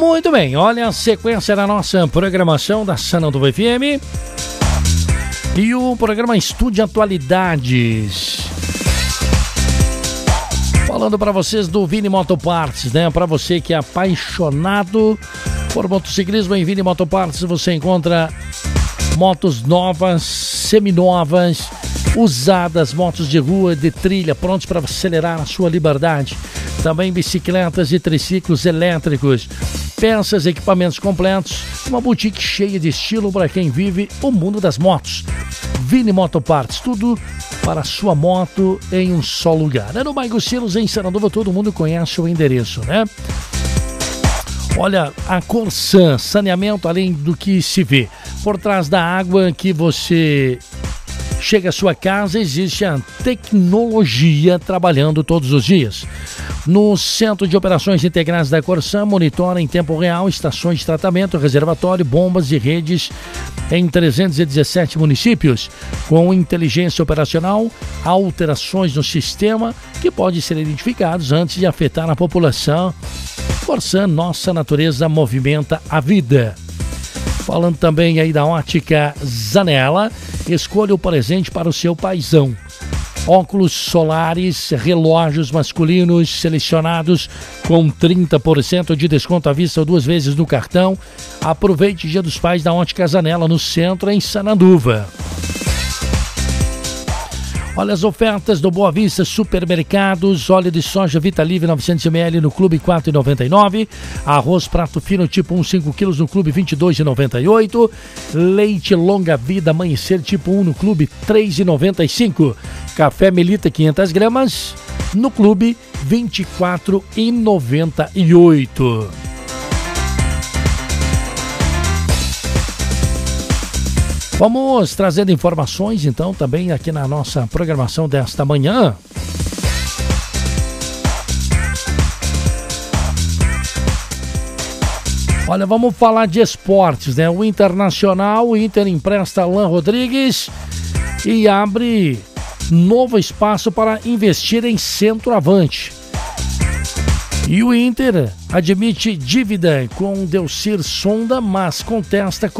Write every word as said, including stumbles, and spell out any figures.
Muito bem, olha a sequência da nossa programação da Sananduva F M e o programa Estúdio Atualidades. Falando para vocês do Vini Motoparts, né? Para você que é apaixonado por motociclismo, em Vini Motoparts você encontra motos novas, seminovas, usadas, motos de rua, de trilha, prontos para acelerar a sua liberdade. Também bicicletas e triciclos elétricos, peças, equipamentos completos, uma boutique cheia de estilo para quem vive o mundo das motos. Vini Motoparts, tudo para a sua moto em um só lugar. É no bairro Silos, em Sananduva, todo mundo conhece o endereço, né? Olha, a Corsan, saneamento além do que se vê. Por trás da água que você chega à sua casa, existe a tecnologia trabalhando todos os dias. No Centro de Operações Integradas da Corsan, monitora em tempo real estações de tratamento, reservatório, bombas e redes em trezentos e dezessete municípios, com inteligência operacional, alterações no sistema que podem ser identificados antes de afetar a população. Corsan, nossa natureza movimenta a vida. Falando também aí da Ótica Zanella, escolha o presente para o seu paizão. Óculos solares, relógios masculinos selecionados com trinta por cento de desconto à vista ou duas vezes no cartão. Aproveite o Dia dos Pais da Ótica Zanella no centro, em Sananduva. Olha as ofertas do Boa Vista Supermercados. Óleo de soja Vitalive novecentos mililitros no Clube quatro reais e noventa e nove centavos. Arroz prato fino tipo um, cinco quilos no Clube vinte e dois reais e noventa e oito centavos. Leite longa vida amanhecer tipo um no Clube três reais e noventa e cinco centavos. Café Melita quinhentas gramas no Clube vinte e quatro reais e noventa e oito centavos. Vamos trazendo informações, então, também aqui na nossa programação desta manhã. Olha, vamos falar de esportes, né? O Internacional, o Inter empresta Alan Rodrigues e abre novo espaço para investir em centroavante. E o Inter admite dívida com Delcir Sonda, mas contesta